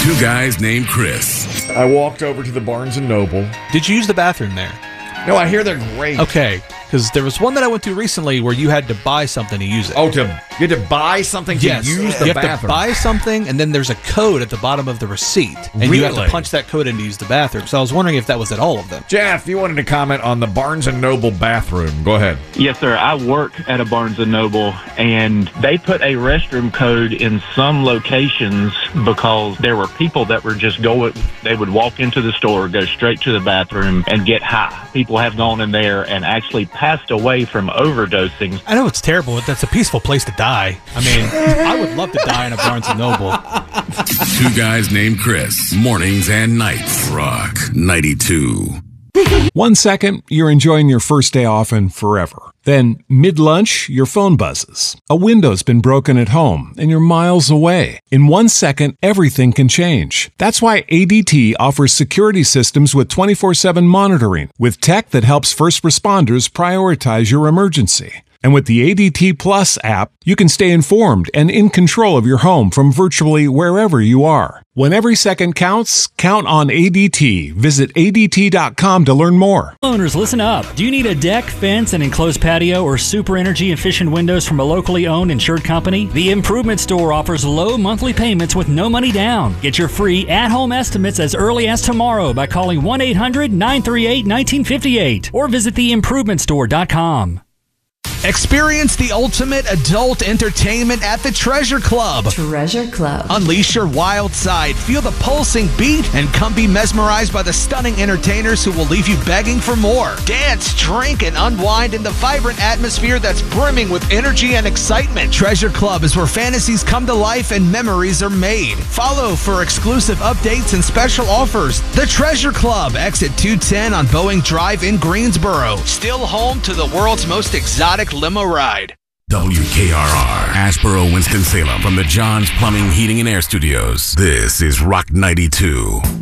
Two guys named Chris. I walked over to the Barnes & Noble. Did you use the bathroom there? No, I hear they're great. Okay, because there was one that I went to recently where you had to buy something to use it. Oh, you had to buy something to use the you bathroom? have to buy something, and then there's a code at the bottom of the receipt, and you have to punch that code in to use the bathroom. So I was wondering if that was at all of them. Jeff, you wanted to comment on the Barnes & Noble bathroom. Go ahead. Yes, sir. I work at a Barnes & Noble, and they put a restroom code in some locations because there were people that were just they would walk into the store, go straight to the bathroom, and get high. People have gone in there and actually passed away from overdosing. I know it's terrible, but that's a peaceful place to die. I mean, I would love to die in a Barnes & Noble. Two guys named Chris. Mornings and nights. Rock 92. 1 second, you're enjoying your first day off and forever. Then, mid-lunch, your phone buzzes. A window's been broken at home, and you're miles away. In 1 second, everything can change. That's why ADT offers security systems with 24/7 monitoring, with tech that helps first responders prioritize your emergency. And with the ADT Plus app, you can stay informed and in control of your home from virtually wherever you are. When every second counts, count on ADT. Visit ADT.com to learn more. Owners, listen up. Do you need a deck, fence, and enclosed patio or super energy efficient windows from a locally owned insured company? The Improvement Store offers low monthly payments with no money down. Get your free at-home estimates as early as tomorrow by calling 1-800-938-1958 or visit theimprovementstore.com. Experience the ultimate adult entertainment at the Treasure Club. Treasure Club. Unleash your wild side, feel the pulsing beat, and come be mesmerized by the stunning entertainers who will leave you begging for more. Dance, drink, and unwind in the vibrant atmosphere that's brimming with energy and excitement. Treasure Club is where fantasies come to life and memories are made. Follow for exclusive updates and special offers. The Treasure Club, exit 210 on Boeing Drive in Greensboro. Still home to the world's most exotic limo ride. WKRR, Asheboro, Winston-Salem, from the John's Plumbing, Heating, and Air Studios. This is Rock 92.